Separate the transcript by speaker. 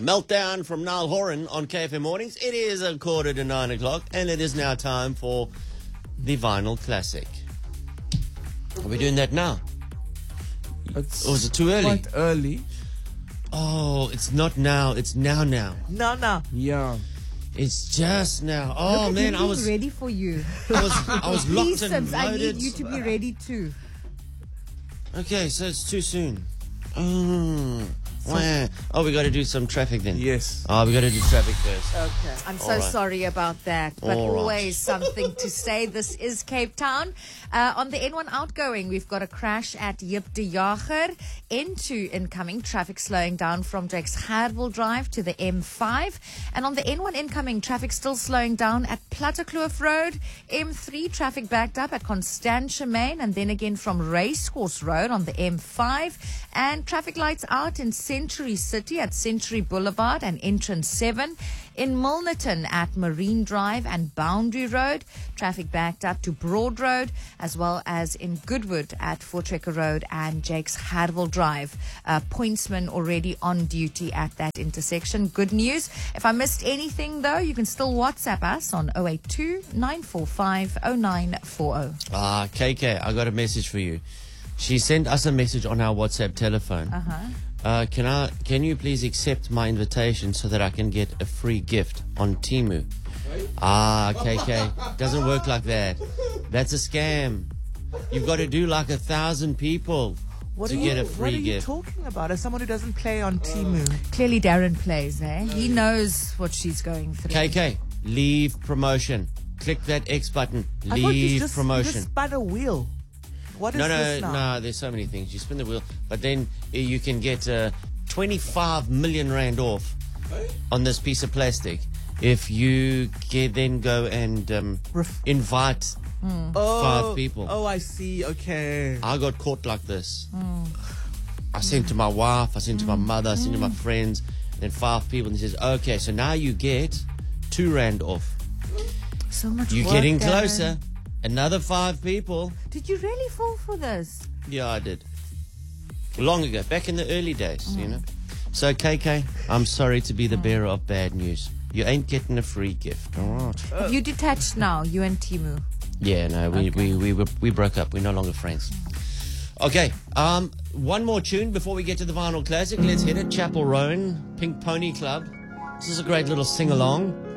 Speaker 1: Meltdown from Niall Horan on KFM Mornings. It is 8:45, and it is now time for the Vinyl Classic. Are we doing that now? Or is it too early?
Speaker 2: Quite early.
Speaker 1: Oh, it's not now. It's now.
Speaker 3: No.
Speaker 2: Yeah.
Speaker 1: It's just now. Oh,
Speaker 3: Look,
Speaker 1: man,
Speaker 3: I was ready for you.
Speaker 1: I was locked
Speaker 3: Please,
Speaker 1: and
Speaker 3: Sims, I
Speaker 1: loaded.
Speaker 3: need you to be ready too.
Speaker 1: Okay, so it's too soon. Oh, we got to do some traffic then.
Speaker 2: Yes.
Speaker 1: Oh, we got to do traffic first.
Speaker 3: Okay. I'm so sorry about that, but
Speaker 1: All right.
Speaker 3: always something to say. This is Cape Town. On the N1 outgoing, we've got a crash at Jip de Jager. N2 incoming, traffic slowing down from Drake's Hardwell Drive to the M5. And on the N1 incoming, traffic still slowing down at Plattekloof Road. M3, traffic backed up at Constantia Main, and then again from Racecourse Road on the M5. And traffic lights out in Century City at Century Boulevard and Entrance 7. In Milnerton at Marine Drive and Boundary Road, traffic backed up to Broad Road, as well as in Goodwood at Voortrekker Road and Jake's Hardwell Drive. Pointsman already on duty at that intersection. Good news. If I missed anything, though, you can still WhatsApp us on 082-945-0940.
Speaker 1: KK, I got a message for you. She sent us a message on our WhatsApp telephone. Can you please accept my invitation so that I can get a free gift on Temu? KK, doesn't work like that. That's a scam. You've got to do like 1,000 people to get a free gift.
Speaker 2: What are you talking about? As someone who doesn't play on Temu.
Speaker 3: Clearly Darren plays, eh? He knows what she's going through.
Speaker 1: KK, leave promotion. Click that X button. Leave promotion.
Speaker 2: You just spun a wheel. What is this now?
Speaker 1: No, there's so many things. You spin the wheel, but then you can get 25 million rand off on this piece of plastic if you then go and invite 5 people.
Speaker 2: Oh, I see. Okay.
Speaker 1: I got caught like this. I sent to my wife, I sent to my mother, I sent to my friends, then 5 people, and he says, okay, so now you get 2 rand off.
Speaker 3: So much
Speaker 1: You're
Speaker 3: work,
Speaker 1: getting
Speaker 3: Darren.
Speaker 1: closer. Another 5 people.
Speaker 3: Did you really fall for this?
Speaker 1: Yeah, I did. Long ago, back in the early days, you know. So, KK, I'm sorry to be the bearer of bad news. You ain't getting a free gift, all right?
Speaker 3: Have you detached now, you and Temu?
Speaker 1: Yeah, no, we broke up. We're no longer friends. Okay, one more tune before we get to the Vinyl Classic. Let's hit it. Chapel Roan, Pink Pony Club. This is a great little sing-along.